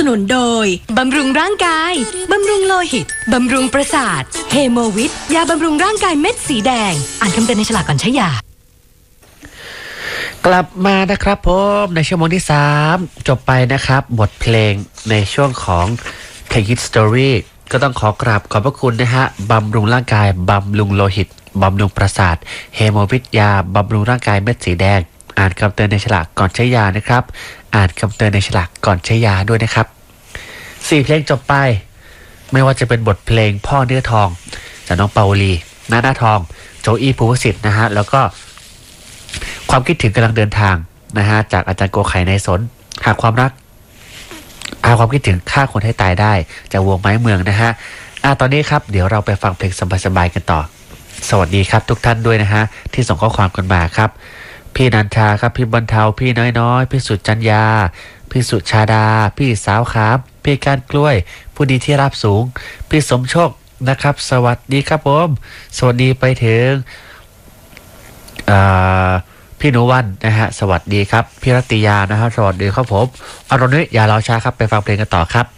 นุนโดยบำรุงร่างกายบำรุงโลหิตบำรุงประสาทเฮโมวิทยาบำรุงร่างกายเม็ดสีแดงอ่านคำเตือนในฉลากก่อนใช้ยากลับมานะครับผมในชั่วโมงที่3จบไปนะครับบทเพลงในช่วงของเพลง Hit Story ก็ต้องขอกราบขอบพระคุณนะฮะบำรุงร่างกายบำรุงโลหิตบำรุงประสาทเฮโมวิทยาบำรุงร่างกายเม็ดสีแดงอ่านคำเตือนในฉลากก่อนใช้ยานะครับอ่านคำเตือนในฉลากก่อนใช้ยาด้วยนะครับ4เพลงจบไปไม่ว่าจะเป็นบทเพลงพ่อเนื้อทองจากน้องเปาลีหน้าทองโจอี้ภูวสิทธิ์นะฮะแล้วก็ความคิดถึงกำลังเดินทางนะฮะจากอาจารย์โกไข่ในสนหากความรักความคิดถึงฆ่าคนให้ตายได้จากวงไม้เมืองนะฮะตอนนี้ครับเดี๋ยวเราไปฟังเพลงสบายๆกันต่อสวัสดีครับทุกท่านด้วยนะฮะที่ส่งข้อความกันมาครับพี่นันทาครับพี่บรรเทาพี่น้อยพี่สุจัญญาพี่สุชาดาพี่สาวครับพี่การกล้วยผู้ดีที่รับสูงพี่สมโชคนะครับสวัสดีครับผมสวัสดีไปถึงพี่นุวันนะฮะสวัสดีครับพี่รัตติยานะฮะสวัสดีครับผมเอาตอนนี้อย่ารอช้าครับไปฟังเพลงกันต่อครับ